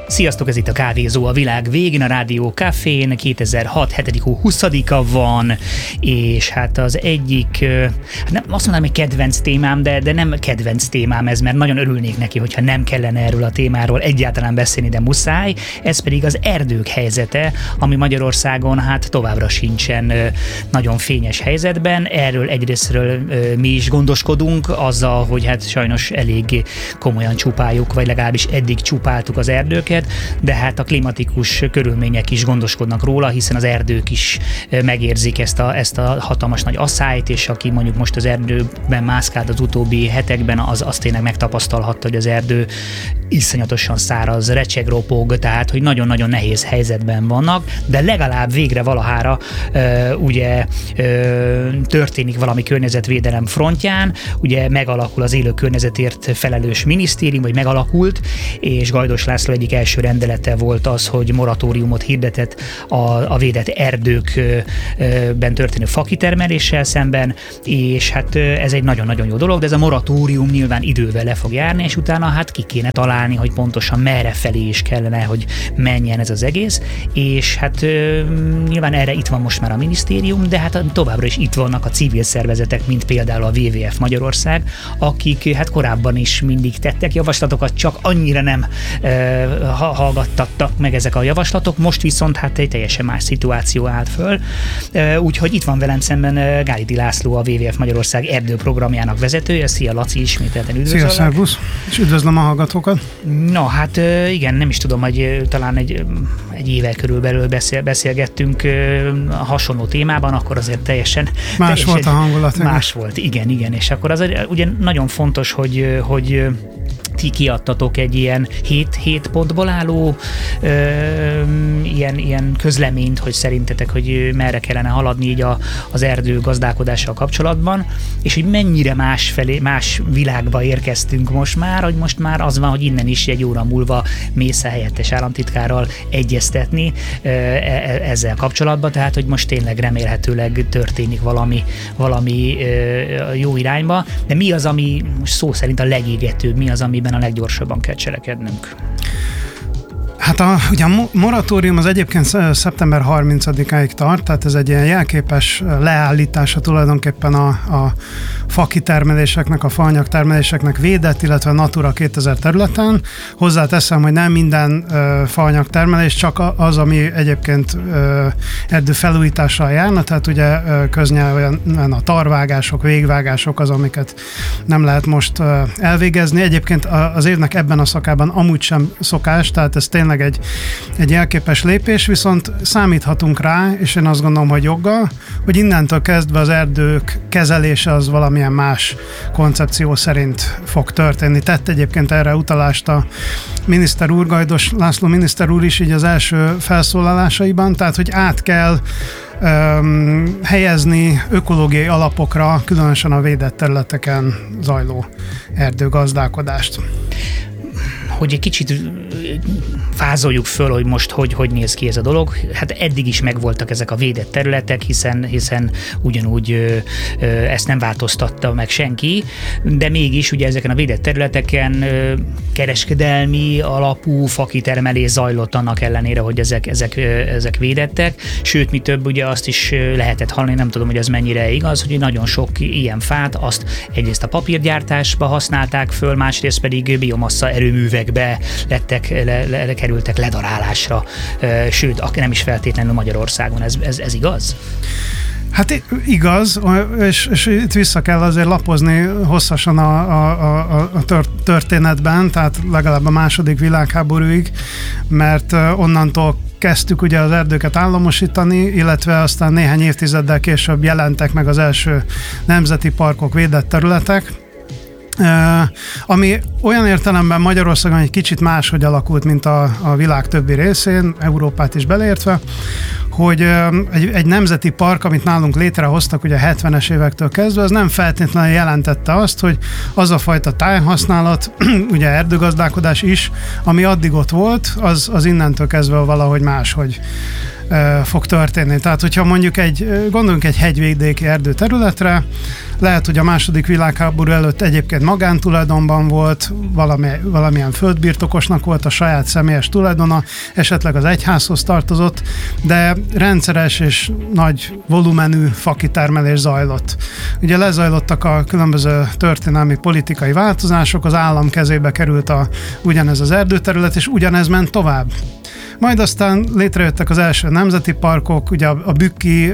Sziasztok, ez itt a Kávézó a világ végén, a Rádió Cafén, 2006. 7. hó 20-a van, és hát az egyik, nem, azt mondanám, hogy kedvenc témám, de nem kedvenc témám ez, mert nagyon örülnék neki, hogyha nem kellene erről a témáról egyáltalán beszélni, de muszáj. Ez pedig az erdők helyzete, ami Magyarországon hát továbbra sincsen nagyon fényes helyzetben. Erről egyrésztről mi is gondoskodunk azzal, hogy hát sajnos elég komolyan csupáljuk, vagy legalábbis eddig csupáltuk az erdőket, de hát a klimatikus körülmények is gondoskodnak róla, hiszen az erdők is megérzik ezt a hatalmas nagy asszályt, és aki mondjuk most az erdőben mászkált az utóbbi hetekben, az tényleg megtapasztalhatta, hogy az erdő iszonyatosan száraz, recseg, ropog, tehát hogy nagyon-nagyon nehéz helyzetben vannak, de legalább végre valahára ugye történik valami környezetvédelem frontján, ugye megalakul az élő környezetért felelős minisztérium, vagy megalakult, és Gajdos László egyik első rendelete volt az, hogy moratóriumot hirdetett a védett erdőkben történő fakitermeléssel szemben, és hát ez egy nagyon-nagyon jó dolog, de ez a moratórium nyilván idővel le fog járni, és utána hát ki kéne találni, hogy pontosan merre felé is kellene, hogy menjen ez az egész, és hát nyilván erre itt van most már a minisztérium, de hát továbbra is itt vannak a civil szervezetek, mint például a WWF Magyarország, akik hát korábban is mindig tettek javaslatokat, csak annyira nem hallgattattak meg ezek a javaslatok, most viszont hát egy teljesen más szituáció állt föl. Úgyhogy itt van velem szemben Gálidi László, a WWF Magyarország erdőprogramjának vezetője. Szia Laci, ismételten üdvözöllek. Szia, szervusz, és üdvözlöm a hallgatókat. No, hát igen, nem is tudom, hogy talán egy éve körülbelül beszélgettünk hasonló témában, akkor azért teljesen volt a hangulat. Más volt, igen, és akkor az ugye nagyon fontos, hogy ti kiadtatok egy ilyen 7 pontból álló ilyen közleményt, hogy szerintetek, hogy merre kellene haladni így az erdő gazdálkodással kapcsolatban, és hogy mennyire más világba érkeztünk most már, hogy most már az van, hogy innen is egy óra múlva mész a helyettes államtitkárral egyeztetni ezzel kapcsolatban, tehát hogy most tényleg remélhetőleg történik valami jó irányba, de mi az, ami szó szerint a legégetőbb, mi az, amiben a leggyorsabban kell cselekednünk? Hát ugye a moratórium az egyébként szeptember 30-áig tart, tehát ez egy ilyen jelképes leállítása tulajdonképpen a fakitermeléseknek, a faanyagtermeléseknek védett, illetve a Natura 2000 területen. Hozzáteszem, hogy nem minden faanyagtermelés, csak az, ami egyébként erdő felújítással járna, tehát ugye köznyelven a tarvágások, végvágások az, amiket nem lehet most elvégezni. Egyébként az évnek ebben a szakában amúgy sem szokás, tehát ez tényleg egy elképes lépés, viszont számíthatunk rá, és én azt gondolom, hogy joggal, hogy innentől kezdve az erdők kezelése az valamilyen más koncepció szerint fog történni. Tett egyébként erre utalást a miniszter úr, Gajdos László miniszter úr is így az első felszólalásaiban, tehát hogy át kell helyezni ökológiai alapokra, különösen a védett területeken zajló erdőgazdálkodást. Hogy egy kicsit fázoljuk föl, hogy most hogy néz ki ez a dolog. Hát eddig is megvoltak ezek a védett területek, hiszen ugyanúgy ezt nem változtatta meg senki, de mégis ugye ezeken a védett területeken kereskedelmi alapú fakitermelés zajlott annak ellenére, hogy ezek védettek. Sőt, mi több, ugye azt is lehetett hallani, nem tudom, hogy az mennyire igaz, hogy nagyon sok ilyen fát azt egyrészt a papírgyártásba használták föl, másrészt pedig biomassa erőművekbe kerültek ledarálásra, sőt, nem is feltétlenül Magyarországon. Ez igaz? Hát igaz, és itt vissza kell azért lapozni hosszasan a történetben, tehát legalább a II. Világháborúig, mert onnantól kezdtük ugye az erdőket államosítani, illetve aztán néhány évtizeddel később jelentek meg az első nemzeti parkok, védett területek, ami olyan értelemben Magyarországon egy kicsit máshogy alakult, mint a világ többi részén, Európát is beleértve, hogy egy nemzeti park, amit nálunk létrehoztak ugye 70-es évektől kezdve, az nem feltétlenül jelentette azt, hogy az a fajta tájhasználat, ugye erdőgazdálkodás is, ami addig ott volt, az innentől kezdve valahogy máshogy fog történni. Tehát, hogyha mondjuk gondoljunk egy hegyvidéki erdőterületre, lehet, hogy a második világháború előtt egyébként magántulajdonban volt, valamilyen földbirtokosnak volt a saját személyes tulajdona, esetleg az egyházhoz tartozott, de rendszeres és nagy volumenű fakitermelés zajlott. Ugye lezajlottak a különböző történelmi politikai változások, az állam kezébe került ugyanez az erdőterület, és ugyanez ment tovább. Majd aztán létrejöttek az első nemzeti parkok, ugye a Bükki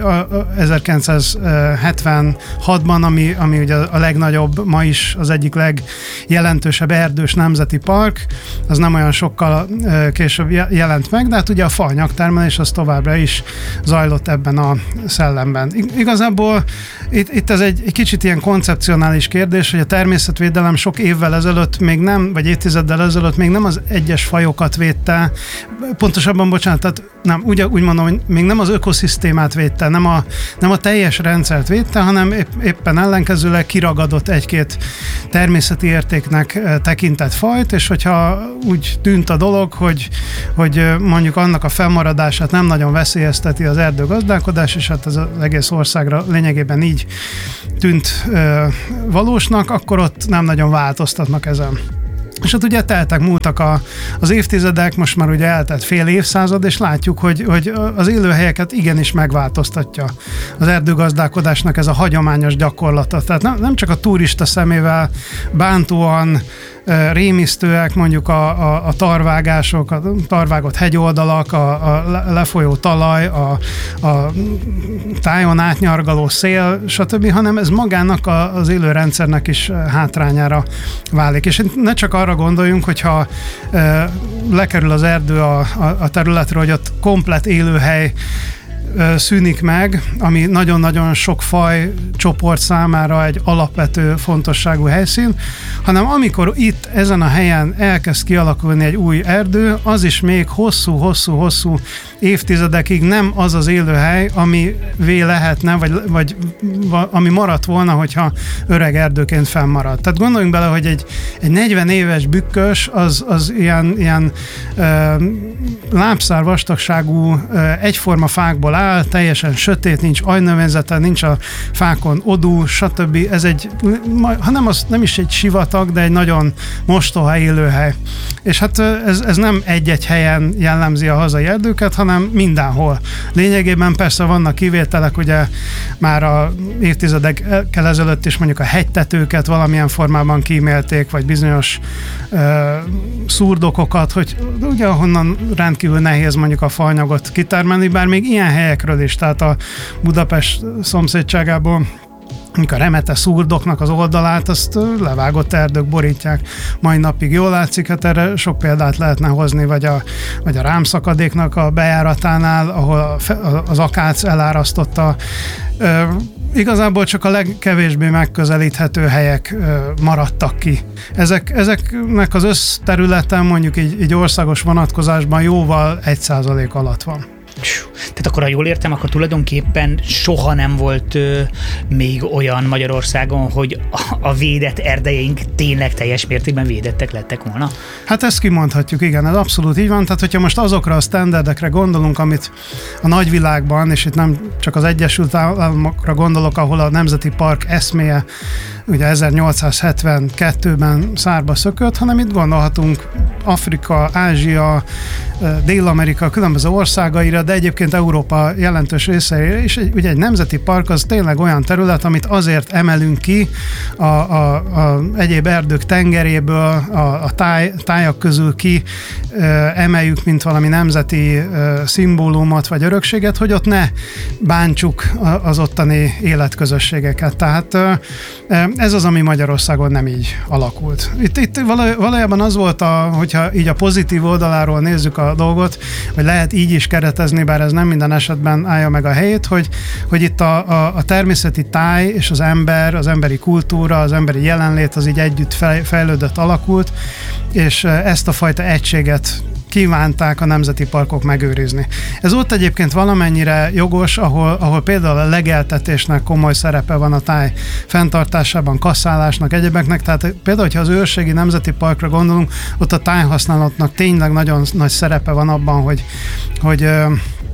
1976-ban, ami ugye a legnagyobb, ma is az egyik legjelentősebb erdős nemzeti park, az nem olyan sokkal később jelent meg, de hát ugye a faanyagtermelés az továbbra is zajlott ebben a szellemben. Igazából itt ez egy kicsit ilyen koncepcionális kérdés, hogy a természetvédelem sok évvel ezelőtt még nem, vagy évtizeddel ezelőtt még nem az egyes fajokat védte, pontosabban, bocsánat, tehát nem, úgy mondom, hogy még nem az ökoszisztémát védte, nem a teljes rendszert védte, hanem éppen ellenkezőleg kiragadott egy-két természeti értéknek tekintett fajt, és hogyha úgy tűnt a dolog, hogy mondjuk annak a fennmaradását nem nagyon veszélyezteti az erdőgazdálkodás, és hát az egész országra lényegében így tűnt valósnak, akkor ott nem nagyon változtatnak ezen. És hát ugye múltak az évtizedek, most már ugye eltelt fél évszázad, és látjuk, hogy az élőhelyeket igenis megváltoztatja az erdőgazdálkodásnak ez a hagyományos gyakorlata. Tehát nem csak a turista szemével bántóan rémisztőek, mondjuk a tarvágások, a tarvágott hegyoldalak, a lefolyó talaj, a tájon átnyargaló szél, stb., hanem ez magának az élőrendszernek is hátrányára válik. És ne csak arra gondoljunk, hogyha lekerül az erdő a területről, hogy ott komplett élőhely szűnik meg, ami nagyon-nagyon sok faj csoport számára egy alapvető fontosságú helyszín, hanem amikor itt ezen a helyen elkezd kialakulni egy új erdő, az is még hosszú évtizedekig nem az az élőhely, amivé lehetne, vagy ami maradt volna, hogyha öreg erdőként fennmaradt. Tehát gondoljunk bele, hogy egy 40 éves bükkös az ilyen lábszár vastagságú egyforma fákból áll, teljesen sötét, nincs ajnövényzete, nincs a fákon odú, stb. Ez nem is egy sivatag, de egy nagyon mostoha élőhely. És hát ez nem egy-egy helyen jellemzi a hazai erdőket, hanem mindenhol. Lényegében persze vannak kivételek, ugye már a évtizedekkel ezelőtt is mondjuk a hegytetőket valamilyen formában kímélték, vagy bizonyos szurdokokat, hogy ugye ahonnan rendkívül nehéz mondjuk a faanyagot kitermelni, bár még ilyen helyekről is, tehát a Budapest szomszédságából a remete szurdoknak az oldalát, azt levágott erdők borítják. Mai napig jól látszik, hát erre sok példát lehetne hozni, vagy a Rámszakadéknak a bejáratánál, ahol az akác elárasztotta. Igazából csak a legkevésbé megközelíthető helyek maradtak ki. Ezeknek az összterületen mondjuk így országos vonatkozásban jóval 1% alatt van. Tehát akkor, ha jól értem, akkor tulajdonképpen soha nem volt még olyan Magyarországon, hogy a védett erdejeink tényleg teljes mértékben védettek lettek volna? Hát ezt kimondhatjuk, igen, ez abszolút így van. Tehát, hogyha most azokra a standardekre gondolunk, amit a nagyvilágban, és itt nem csak az Egyesült Államokra gondolok, ahol a Nemzeti Park eszméje ugye 1872-ben szárba szökött, hanem itt gondolhatunk Afrika, Ázsia, Dél-Amerika különböző országaira, de egyébként Európa jelentős részeire is. Ugye egy nemzeti park az tényleg olyan terület, amit azért emelünk ki a egyéb erdők tengeréből, a tájak közül ki emeljük, mint valami nemzeti szimbólumot vagy örökséget, hogy ott ne bántsuk az ottani életközösségeket. Tehát ez az, ami Magyarországon nem így alakult. Itt valójában az volt, hogyha így a pozitív oldaláról nézzük a dolgot, hogy lehet így is keretezni, bár ez nem minden esetben állja meg a helyét, hogy itt a természeti táj és az ember, az emberi kultúra, az emberi jelenlét az így együtt fejlődött, alakult, és ezt a fajta egységet kívánták a nemzeti parkok megőrizni. Ez ott egyébként valamennyire jogos, ahol például a legeltetésnek komoly szerepe van a táj fenntartásában, kasszálásnak, egyebeknek, tehát például, hogyha az Őrségi Nemzeti Parkra gondolunk, ott a tájhasználatnak tényleg nagyon nagy szerepe van abban, hogy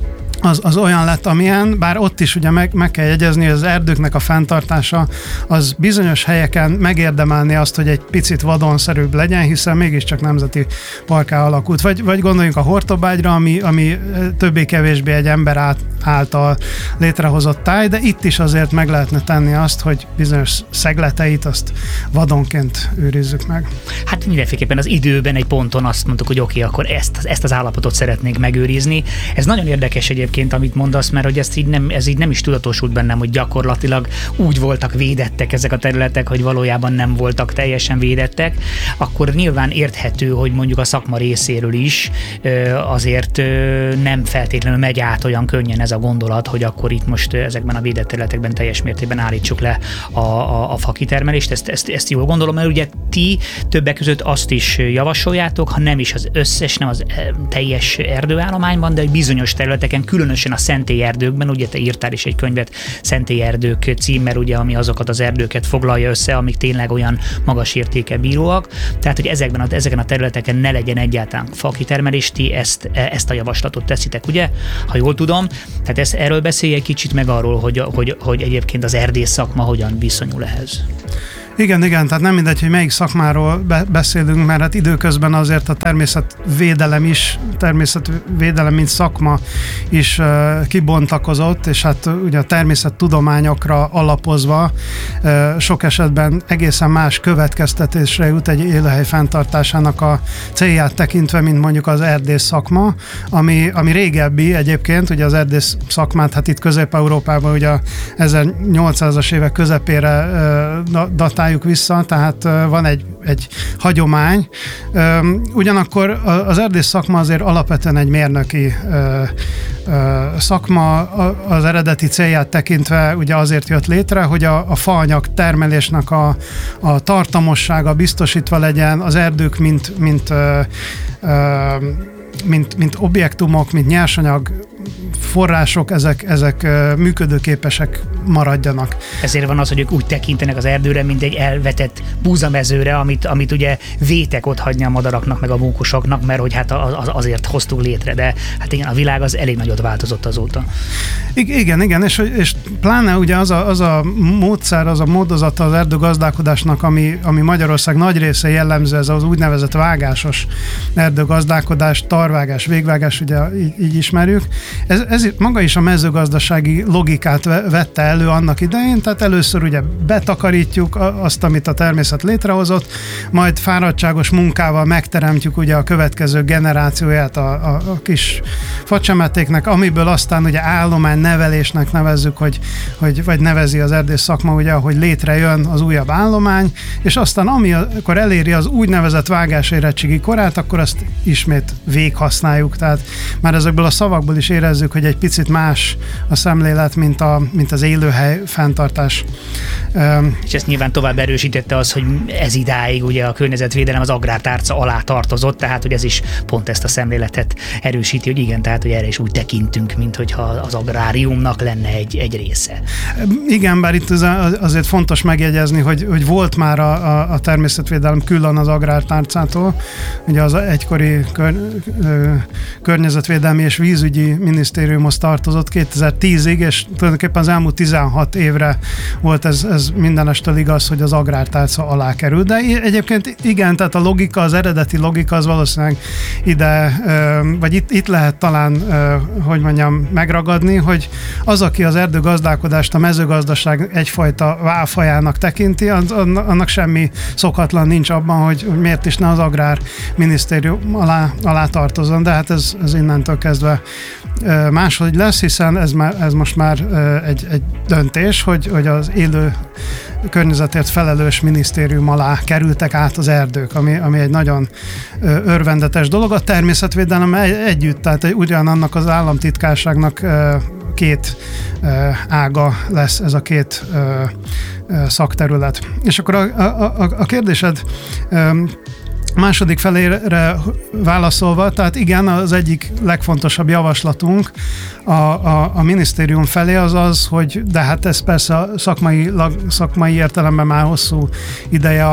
az olyan lett, amilyen, bár ott is ugye meg kell jegyezni, hogy az erdőknek a fenntartása az bizonyos helyeken megérdemelni azt, hogy egy picit vadonszerűbb legyen, hiszen mégiscsak nemzeti parkká alakult. Vagy gondoljunk a Hortobágyra, ami többé-kevésbé egy ember által létrehozott táj, de itt is azért meg lehetne tenni azt, hogy bizonyos szegleteit azt vadonként őrizzük meg. Hát mindenféleképpen az időben egy ponton azt mondtuk, hogy oké, akkor ezt az állapotot szeretnénk megőrizni. Ez nagyon érdekes egyébként, amit mondasz, mert hogy ez így nem is tudatosult bennem, hogy gyakorlatilag úgy voltak védettek ezek a területek, hogy valójában nem voltak teljesen védettek, akkor nyilván érthető, hogy mondjuk a szakma részéről is azért nem feltétlenül megy át olyan könnyen ez a gondolat, hogy akkor itt most ezekben a védett területekben teljes mértékben állítsuk le a fakitermelést. Ezt jól gondolom, mert ugye ti többek között azt is javasoljátok, ha nem is az összes, nem az teljes erdőállományban, de egy bizonyos területeken, különösen a szentélyerdőkben, ugye te írtál is egy könyvet, Szentélyerdők címmel, ugye, ami azokat az erdőket foglalja össze, amik tényleg olyan magas értéke bíróak. Tehát, hogy ezeken a területeken ne legyen egyáltalán fakitermelés, ti ezt a javaslatot teszitek, ugye? Ha jól tudom. Tehát erről beszélj egy kicsit meg arról, hogy egyébként az erdész szakma hogyan viszonyul ehhez. Igen, tehát nem mindegy, hogy melyik szakmáról beszélünk, mert hát időközben azért a természetvédelem mint szakma is kibontakozott, és hát ugye a természettudományokra alapozva sok esetben egészen más következtetésre jut egy élőhely fenntartásának a célját tekintve, mint mondjuk az erdész szakma, ami régebbi egyébként, ugye az erdész szakmát, hát itt Közép-Európában ugye a 1800-as évek közepére datáljuk vissza, tehát van egy hagyomány. Ugyanakkor az erdész szakma azért alapvetően egy mérnöki szakma, az eredeti célját tekintve ugye azért jött létre, hogy a faanyag termelésnek a tartamossága biztosítva legyen, az erdők mint objektumok, mint nyersanyag források, ezek működőképesek maradjanak. Ezért van az, hogy ők úgy tekintenek az erdőre, mint egy elvetett búzamezőre, amit ugye vétek ott hagyni a madaraknak, meg a mókusoknak, mert hogy hát azért hoztuk létre, de hát igen, a világ az elég nagyot változott azóta. Igen, és pláne ugye az a módszer, az a módozata az erdőgazdálkodásnak, ami Magyarország nagy része jellemző, ez az úgynevezett vágásos erdőgazdálkodás, tarvágás, végvágás, ugye így ismerjük. Ez maga is a mezőgazdasági logikát vette elő annak idején, tehát először ugye betakarítjuk azt, amit a természet létrehozott, majd fáradtságos munkával megteremtjük ugye a következő generációját a kis facsemetéknek, amiből aztán ugye állománynevelésnek nevezzük, vagy nevezi az erdész szakma, ugye, hogy létrejön az újabb állomány, és aztán amikor eléri az úgynevezett vágásérettségi korát, akkor azt ismét véghasználjuk, tehát már ezekből a szavakból is érezzük, hogy egy picit más a szemlélet, mint az élőhely fenntartás. És ezt nyilván tovább erősítette az, hogy ez idáig ugye a környezetvédelem az agrártárca alá tartozott, tehát hogy ez is pont ezt a szemléletet erősíti, hogy igen, tehát hogy erre is úgy tekintünk, mint hogyha az agráriumnak lenne egy része. Igen, bár itt azért fontos megjegyezni, hogy volt már a természetvédelem külön az agrártárcától, ugye az egykori környezetvédelmi és vízügyi minisztériumhoz tartozott 2010-ig, és tulajdonképpen az elmúlt 16 évre volt ez mindenestől igaz, hogy az agrártárca alá kerül. De egyébként igen, tehát a logika, az eredeti logika az valószínűleg ide, vagy itt lehet talán, hogy mondjam, megragadni, hogy az, aki az erdőgazdálkodást a mezőgazdaság egyfajta válfajának tekinti, annak semmi szokatlan nincs abban, hogy miért is ne az agrárminisztérium alá tartozzon, de hát ez innentől kezdve máshogy lesz, hiszen ez most már egy döntés, hogy az élő környezetért felelős minisztérium alá kerültek át az erdők, ami egy nagyon örvendetes dolog. A természetvédelem együtt, tehát ugyanannak az államtitkárságnak két ága lesz ez a két szakterület. És akkor a kérdésed második felére válaszolva, tehát igen, az egyik legfontosabb javaslatunk a minisztérium felé az, hogy de hát ez persze szakmai értelemben már hosszú ideje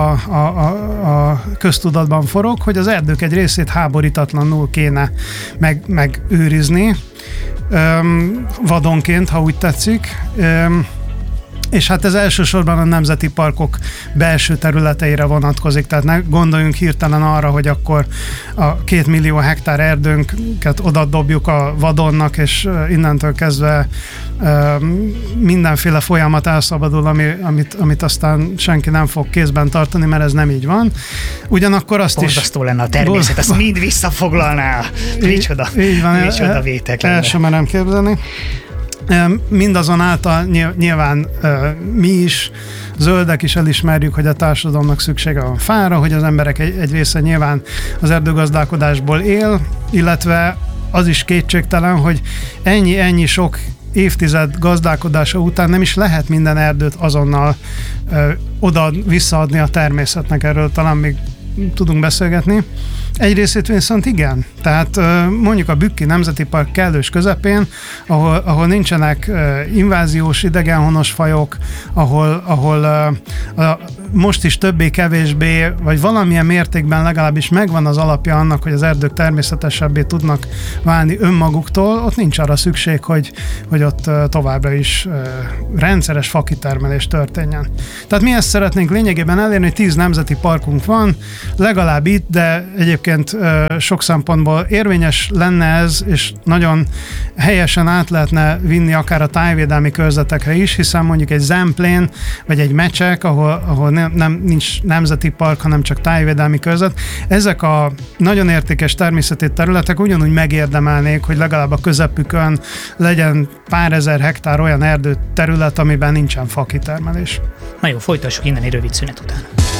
a köztudatban forog, hogy az erdők egy részét háborítatlanul kéne megőrizni. vadonként, ha úgy tetszik. És hát ez elsősorban a nemzeti parkok belső területeire vonatkozik, tehát ne gondoljunk hirtelen arra, hogy akkor a 2 millió hektár erdőnket oda dobjuk a vadonnak, és innentől kezdve mindenféle folyamat elszabadul, amit aztán senki nem fog kézben tartani, mert ez nem így van. Ugyanakkor azt is... Borzasztó lenne a természet, azt mind visszafoglalná. Micsoda vétek lenne. El sem merem képzelni. Mindazonáltal nyilván mi is, zöldek is elismerjük, hogy a társadalomnak szüksége van fára, hogy az emberek egy része nyilván az erdőgazdálkodásból él, illetve az is kétségtelen, hogy ennyi sok évtized gazdálkodása után nem is lehet minden erdőt azonnal oda visszaadni a természetnek, erről talán még tudunk beszélgetni. Egy részét viszont igen. Tehát mondjuk a Bükki Nemzeti Park kellős közepén, ahol nincsenek inváziós idegenhonos fajok, ahol most is többé-kevésbé, vagy valamilyen mértékben legalábbis megvan az alapja annak, hogy az erdők természetesebbé tudnak válni önmaguktól, ott nincs arra szükség, hogy ott továbbra is rendszeres fakitermelés történjen. Tehát mi ezt szeretnénk lényegében elérni, hogy 10 nemzeti parkunk van, legalább itt, de egyébként sok szempontból érvényes lenne ez, és nagyon helyesen át lehetne vinni akár a tájvédelmi körzetekre is, hiszen mondjuk egy Zemplén, vagy egy Mecsek, ahol nincs nemzeti park, hanem csak tájvédelmi körzet. Ezek a nagyon értékes természeti területek ugyanúgy megérdemelnék, hogy legalább a közepükön legyen pár ezer hektár olyan erdőterület, amiben nincsen fakitermelés. Na jó, folytassuk innen egy rövid szünet után.